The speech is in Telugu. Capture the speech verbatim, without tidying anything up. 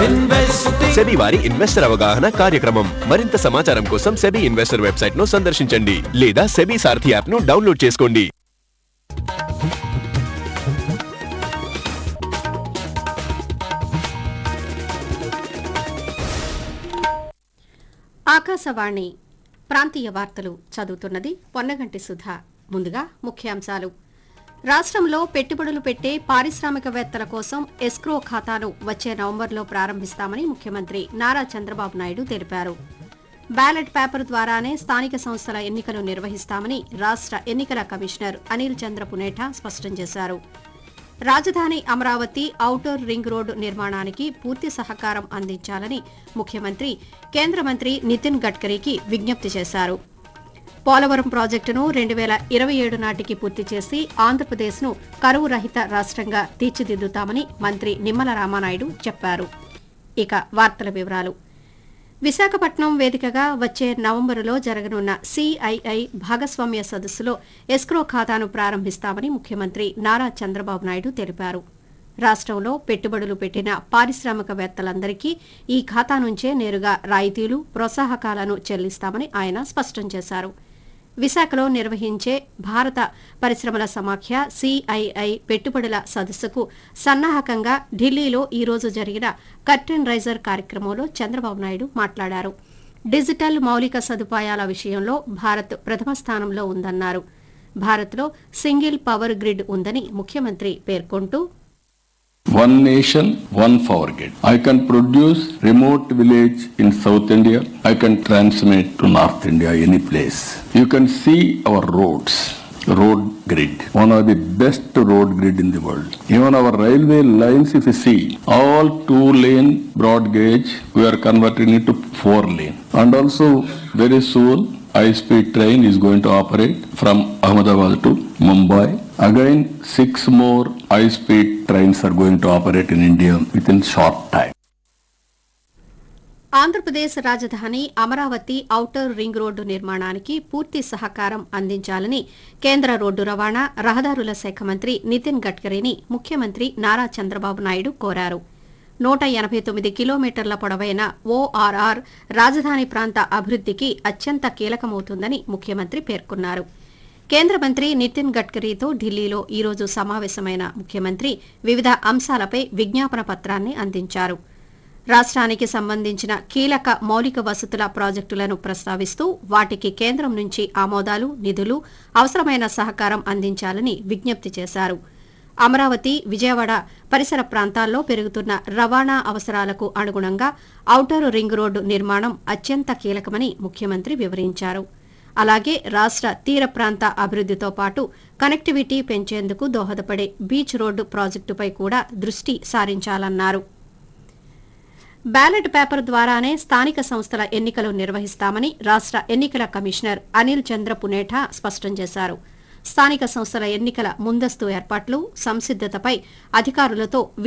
సెబీ వారి ఇన్వెస్టర్ అవగాహన కార్యక్రమం. మరింత సమాచారం కోసం సెబీ ఇన్వెస్టర్ వెబ్సైట్ ను సందర్శించండి లేదా సెబీ సారథి యాప్ ను డౌన్లోడ్ చేసుకోండి. ఆకాశవాణి ప్రాంతీయ వార్తలు చదువుతున్నది పొన్నగంటి సుధా. ముందుగా ముఖ్యాంశాలు. రాష్ట్రంలో పెట్టుబడులు పెట్టే పారిశ్రామికవేత్తల కోసం ఎస్క్రో ఖాతాను వచ్చే నవంబర్లో ప్రారంభిస్తామని ముఖ్యమంత్రి నారా చంద్రబాబు నాయుడు తెలిపారు. బ్యాలెట్ పేపర్ ద్వారానే స్థానిక సంస్థల ఎన్నికలు నిర్వహిస్తామని రాష్ట్ర ఎన్నికల కమిషనర్ అనిల్ చంద్ర పునేఠా స్పష్టం చేశారు. రాజధాని అమరావతి ఔటర్ రింగ్ రోడ్డు నిర్మాణానికి పూర్తి సహకారం అందించాలని ముఖ్యమంత్రి కేంద్ర మంత్రి నితిన్ గడ్కరీకి విజ్ఞప్తి చేశారు. పోలవరం ప్రాజెక్టును రెండు వేల ఇరవై ఏడు నాటికి పూర్తి చేసి ఆంధ్రప్రదేశ్ను కరువు రహిత రాష్ట్రంగా తీర్చిదిద్దుతామని మంత్రి నిమ్మల రామానాయుడు చెప్పారు. ఇక వార్తల వివరాలు. విశాఖపట్నం వేదికగా వచ్చే నవంబరులో జరగనున్న సిఐఐ భాగస్వామ్య సదస్సులో ఎస్క్రో ఖాతాను ప్రారంభిస్తామని ముఖ్యమంత్రి నారా చంద్రబాబు నాయుడు తెలిపారు. రాష్ట్రంలో పెట్టుబడులు పెట్టిన పారిశ్రామికవేత్తలందరికీ ఈ ఖాతా నుంచే నేరుగా రాయితీలు, ప్రోత్సాహకాలను చెల్లిస్తామని ఆయన స్పష్టం చేశారు. విశాఖలో నిర్వహించే భారత పరిశ్రమల సమాఖ్య సిఐఐ పెట్టుబడుల సదస్సుకు సన్నాహకంగా ఢిల్లీలో ఈ రోజు జరిగిన కర్టెన్ రైజర్ కార్యక్రమంలో చంద్రబాబు నాయుడు మాట్లాడారు. డిజిటల్ మౌలిక సదుపాయాల విషయంలో భారత్ ప్రథమ స్థానంలో ఉందన్నారు. భారత్లో సింగిల్ పవర్ గ్రిడ్ ఉందని ముఖ్యమంత్రి పేర్కొంటూ, One nation, one power grid. I can produce remote village in South India. I can transmit to North India, any place. You can see our roads, road grid, one of the best road grid in the world. Even our railway lines, if you see, all two lane broad gauge, we are converting it to four lane. And also very soon, high speed train is going to operate from Ahmedabad to Mumbai. Again, six more high-speed trains are going to operate in India within short time. Andhra Pradesh రాజధాని అమరావతి ఔటర్ రింగ్ రోడ్డు నిర్మాణానికి పూర్తి సహకారం అందించాలని కేంద్ర రోడ్డు రవాణా, రహదారుల శాఖ మంత్రి నితిన్ గడ్కరీని ముఖ్యమంత్రి నారా చంద్రబాబు నాయుడు కోరారు. నూట ఎనభై తొమ్మిది కిలోమీటర్ల పొడవైన ఓఆర్ఆర్ రాజధాని ప్రాంత అభివృద్దికి అత్యంత కీలకమవుతుందని ముఖ్యమంత్రి పేర్కొన్నారు. కేంద్ర మంత్రి నితిన్ గడ్కరీతో ఢిల్లీలో ఈ రోజు సమావేశమైన ముఖ్యమంత్రి వివిధ అంశాలపై విజ్ఞాపన పత్రాన్ని అందించారు. రాష్ట్రానికి సంబంధించిన కీలక మౌలిక వసతుల ప్రాజెక్టులను ప్రస్తావిస్తూ వాటికి కేంద్రం నుంచి ఆమోదాలు, నిధులు, అవసరమైన సహకారం అందించాలని విజ్ఞప్తి చేశారు. అమరావతి, విజయవాడ పరిసర ప్రాంతాల్లో పెరుగుతున్న రవాణా అవసరాలకు అనుగుణంగా ఔటర్ రింగ్ రోడ్డు నిర్మాణం అత్యంత కీలకమని ముఖ్యమంత్రి వివరించారు. అలాగే రాష్ట్ర తీర ప్రాంత అభివృద్దితో పాటు కనెక్టివిటీ పెంచేందుకు దోహదపడే బీచ్ రోడ్డు ప్రాజెక్టుపై కూడా దృష్టి సారించాలన్నారు. బ్యాలెట్ పేపర్ ద్వారానే స్థానిక సంస్థల ఎన్నికలు నిర్వహిస్తామని రాష్ట్ర ఎన్నికల కమిషనర్ అనిల్ చంద్ర పునేఠా స్పష్టం చేశారు. స్థానిక సంస్థల ఎన్నికల ముందస్తు ఏర్పాట్లు, సంసిద్దతపై అధికారులతో